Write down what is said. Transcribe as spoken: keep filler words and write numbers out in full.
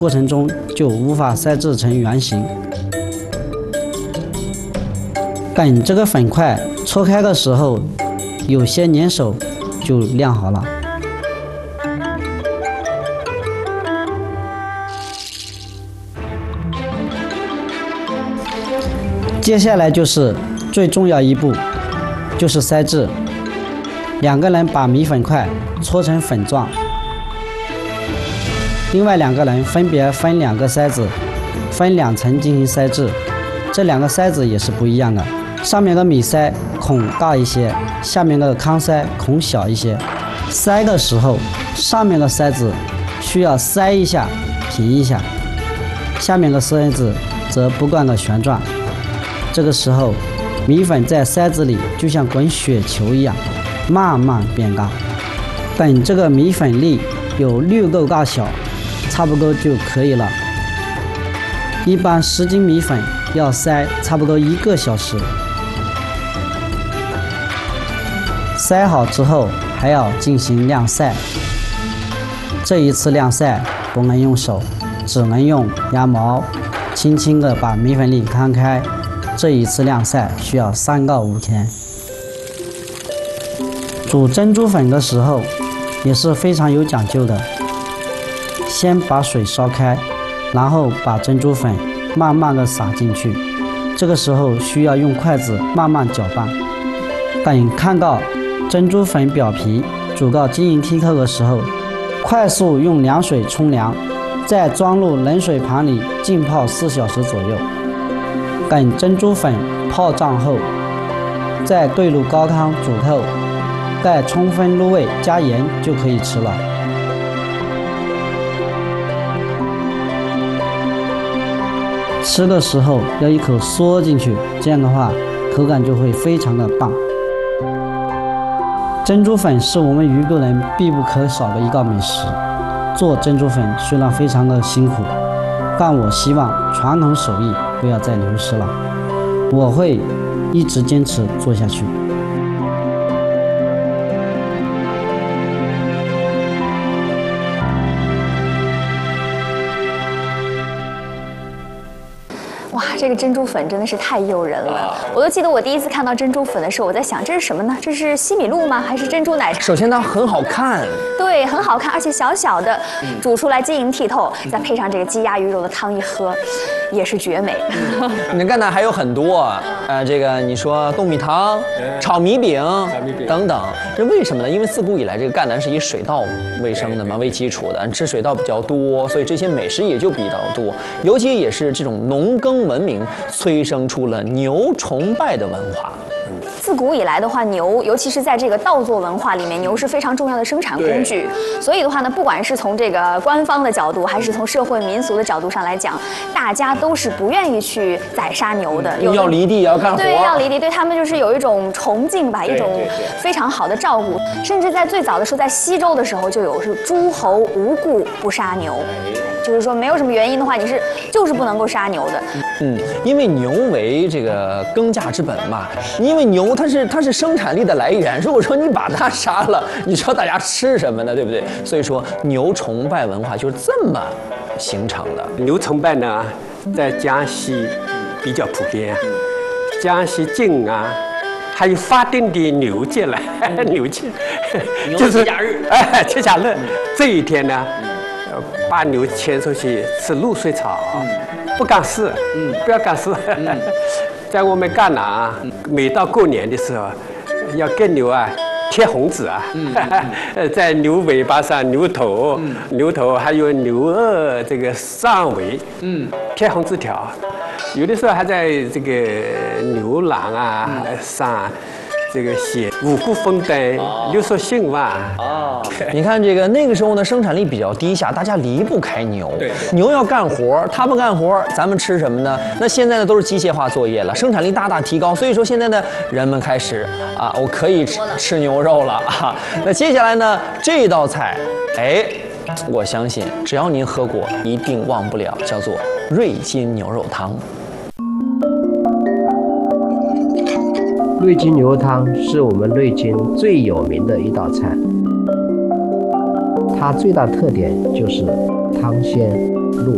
过程中就无法筛制成圆形。等这个粉块搓开的时候，有些粘手，就晾好了。接下来就是最重要一步，就是筛制。两个人把米粉块搓成粉状，另外两个人分别分两个筛子，分两层进行筛制。这两个筛子也是不一样的，上面的米筛孔大一些，下面的糠筛孔小一些。筛的时候，上面的筛子需要筛一下平一下，下面的筛子则不断的旋转。这个时候，米粉在筛子里就像滚雪球一样，慢慢变大。等这个米粉粒有绿豆大小，差不多就可以了。一般十斤米粉要筛差不多一个小时。筛好之后还要进行晾晒。这一次晾晒不能用手，只能用羊毛，轻轻地把米粉粒摊开。这一次晾晒需要三到五天。煮珍珠粉的时候也是非常有讲究的，先把水烧开，然后把珍珠粉慢慢的撒进去。这个时候需要用筷子慢慢搅拌。等看到珍珠粉表皮煮到晶莹剔透的时候，快速用凉水冲凉，再装入冷水盘里浸泡四小时左右。等珍珠粉泡胀后，再兑入高汤煮透，待充分入味加盐就可以吃了。吃的时候要一口嗦进去，这样的话口感就会非常的棒。珍珠粉是我们渝州人必不可少的一道美食。做珍珠粉虽然非常的辛苦，但我希望传统手艺不要再流失了。我会一直坚持做下去。 哇，这个珍珠粉真的是太诱人了！我都记得我第一次看到珍珠粉的时候，我在想这是什么呢？这是西米露吗？还是珍珠奶茶？ 首先它很好看， 对，很好看，而且小小的，煮出来晶莹剔透，再配上这个鸡鸭鱼肉的汤一喝，也是绝美。 你看呢，还有很多，呃，这个你说冻米汤、炒米饼等等，这为什么呢？因为自古以来这个赣南是以水稻为生的嘛，为基础的，吃水稻比较多，所以这些美食也就比较多。尤其也是这种农耕文明催生出了牛崇拜的文化。 自古以来的话，牛尤其是在这个稻作文化里面，牛是非常重要的生产工具。所以的话呢，不管是从这个官方的角度，还是从社会民俗的角度上来讲，大家都是不愿意去宰杀牛的。 嗯、要犁地，要干活。 对，要犁地，对他们就是有一种崇敬吧，一种非常好的照顾。甚至在最早的时候，在西周的时候就有是诸侯无故不杀牛，就是说没有什么原因的话，你是就是不能够杀牛的。 嗯，因为牛为这个耕稼之本嘛，因为牛它是它是生产力的来源。如果说你把它杀了，你说大家吃什么呢？对不对？所以说牛崇拜文化就是这么形成的。 牛崇拜呢，在江西比较普遍，江西靖安还有法定的牛节了，牛节就是哎节假日这一天呢，把牛牵出去吃露水草，不干事，不要干事。在我们赣南啊，每到过年的时候，要给牛啊贴红纸啊，在牛尾巴上、牛头、牛头还有牛耳这个上围，贴红纸条。有的时候还在这个牛栏啊上这个写五谷丰登、六畜兴旺。 哦，你看这个那个时候呢，生产力比较低下，大家离不开牛。对，牛要干活，它不干活，咱们吃什么呢？那现在呢都是机械化作业了，生产力大大提高，所以说现在呢人们开始啊，我可以吃吃牛肉了啊。那接下来呢这道菜，哎，我相信只要您喝过，一定忘不了，叫做瑞金牛肉汤。 瑞金牛肉汤是我们瑞金最有名的一道菜，它最大特点就是汤鲜入